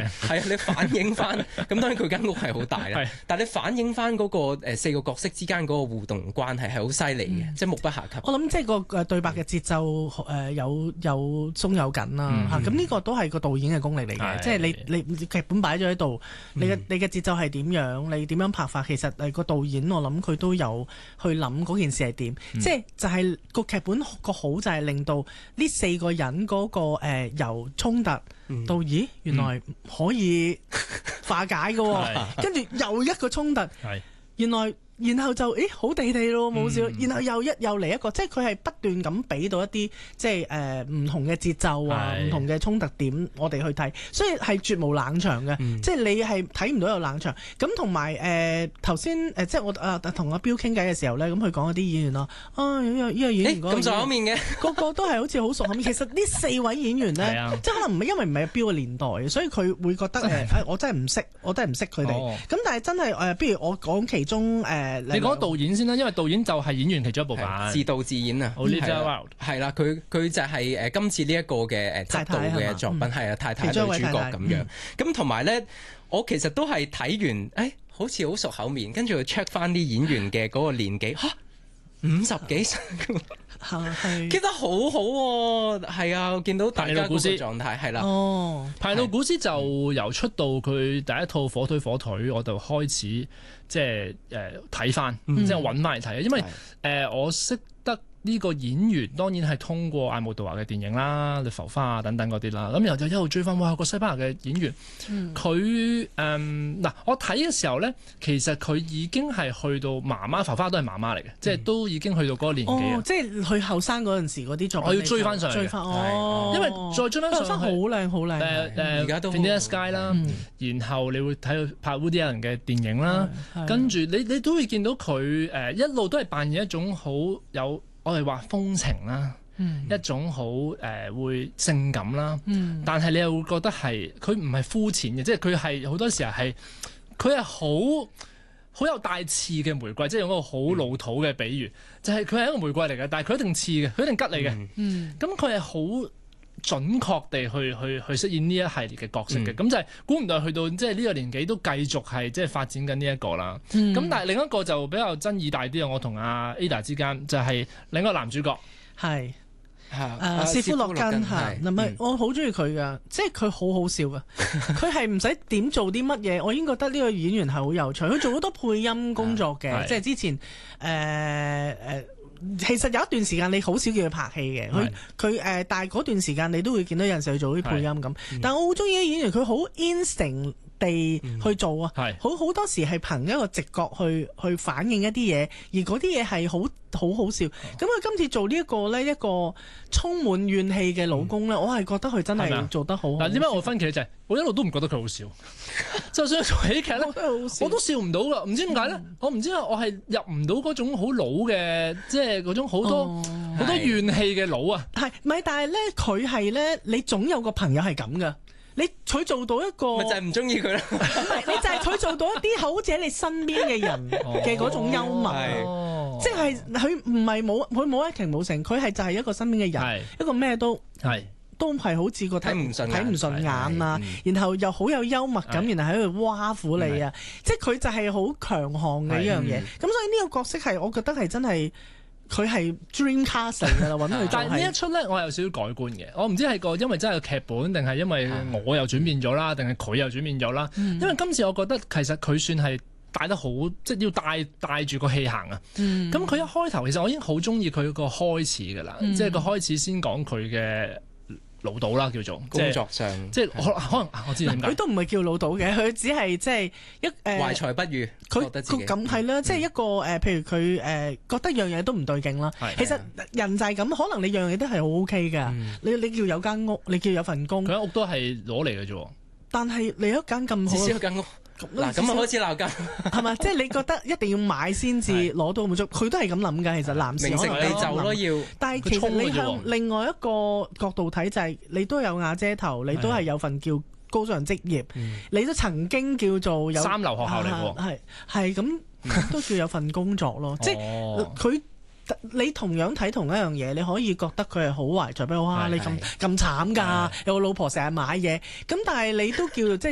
係啊，你反映翻咁當然佢間屋係好大啦，但係你反映翻嗰個四個角色之間嗰個互動關係係好犀利嘅，即係目不暇給。 我諗即係個對白嘅節奏有鬆有緊啦嚇，咁呢個都係個導演嘅功力嚟嘅，即係你劇本擺咗喺度，你嘅節奏係點樣，你點樣拍法，其實個導演我諗佢都有去諗嗰件事係點，即係就係個劇本個好就係令到呢四個人嗰個由衝突到咦原來可以化解嘅喎，跟住又一個衝突，原來。然後就好地地咯，冇笑。然後又嚟一個，即係佢係不斷咁俾到一啲即係唔同嘅節奏啊，唔同嘅衝突點，我哋去睇，所以係絕無冷場嘅，即係你係睇唔到有冷場。咁同埋頭先即係我同阿彪傾偈嘅時候咧，咁佢講嗰啲演員咯，呢個演員咁熟口面嘅， 個個都係好似好熟口面。其實呢四位演員咧，即係可能唔係因為唔係彪嘅年代，所以佢會覺得我真係唔識，我真係唔識佢哋。咁但係真係不如我講其中你講導演先啦，因為導演就係演員其中一部分， 自導自演啊。係啦，佢就係今次呢一個嘅執導嘅作品，係啊，太太女主角咁樣。咁同埋咧，我其實都係睇完，好似好熟口面，跟住 check 翻啲演員嘅嗰個年紀，50幾歲，記得好好喎。係啊，我見到大家嗰個狀態係啦。 排路古斯就由出道佢第一套火腿，我就開始即係睇翻，即係揾翻嚟睇。因為我識得呢個演員當然係通過艾慕杜華嘅電影啦，你浮花啊等等嗰啲啦。咁然後就一路追翻，哇，個西班牙嘅演員，佢嗱我睇嘅時候咧，其實佢已經係去到媽媽，浮花都係媽媽嚟嘅，即係都已經去到嗰個年紀。 即係佢後生嗰陣時嗰啲作品， 我要追翻上嚟，因為再追翻上去， 好靚好靚。 而家都 Vanilla Sky 啦，然後你會睇佢拍 Woody Allen 嘅電影啦，跟住你都會見到佢一路都係扮演一種好有。我哋話風情啦，一種好會性感啦，但係你又會覺得係佢唔係膚淺嘅，即係佢係好多時候係佢係好有帶刺嘅玫瑰，即係用一個好老土嘅比喻，就係佢係一個玫瑰嚟嘅，但係佢一定刺嘅，佢一定吉你嘅，咁佢係好準確地去飾演呢一系列嘅角色嘅，咁就係估唔到去到即係呢個年紀都繼續係即係發展緊呢一個啦。咁但係另一個就比較爭議大啲啊！我同阿 Ada 之間就係另一個男主角係斯夫洛根嚇，我好中意佢噶，即係佢好好笑噶，佢係唔使點做啲乜嘢，我已經覺得呢個演員係好有趣。佢做好多配音工作嘅，即係之前其實有一段時間你好少叫佢拍戲嘅，佢但係嗰段時間你都會見到有陣時佢做啲配音咁。但係我好中意啲演員，佢好 instinct 地去做啊，好多時係憑一個直覺去反映一啲嘢，而嗰啲嘢係好好笑。咁佢今次做呢一個咧，一個充滿怨氣嘅老公咧，我係覺得佢真係做得好好。 嗱，點解我分歧就係我一路都唔覺得佢好笑，就算做喜劇咧，我都笑唔到噶，唔知點解咧？我唔知啊，我係入唔到嗰種好老嘅，即係嗰種好多怨氣嘅老啊。係咪？但係咧，佢係咧，你總有個朋友係咁噶。佢做到一個， 咪就係唔中意佢啦。 唔係，你就係佢做到一啲好似喺你身邊嘅人嘅嗰種幽默，即係佢唔係佢冇一情冇成，佢係就係一個身邊嘅人，一個咩都係好似個睇唔順眼啊，然後又好有幽默感，然後喺度挖苦你啊，即係佢就係好強項嘅一樣嘢。咁所以呢個角色係我覺得係真係。佢係 Dreamcast 嚟㗎啦，揾佢。 但係呢一出咧，我有少少改觀嘅。我唔知係因為真係個劇本，定係因為我又轉變咗啦，定係佢又轉變咗啦。因為今次我覺得其實佢算係帶得好，即係要帶住個氣行啊。咁佢一開頭其實我已經好中意佢個開始㗎啦，即係個開始先講佢嘅。老到啦，叫做工作上， 即係可能我知點解佢都唔係叫老到嘅，佢只係即係懷才不遇，佢咁係啦，即係一個譬如佢覺得樣嘢都唔對勁啦。其實人就係咁，可能你樣嘢都係好 OK 㗎。你叫有間屋，你叫有份工， 佢間屋都係攞嚟嘅啫。 但係你一間咁好， 至少間屋。嗱咁啊開始鬧交係咪？即係你覺得一定要買先至攞到滿足，佢都係咁諗㗎。其實男士名成利就咯要， 但係其實你向另外一個角度睇就係，你都有瓦遮頭，你都係有份叫高尚職業，你都曾經叫做有三流學校嚟喎， 係咁都叫有份工作咯。即係佢。你同樣睇同一樣嘢，你可以覺得佢係好懷才不遇，哇！你咁慘㗎，有個老婆成日買嘢，咁但係你都叫做即係。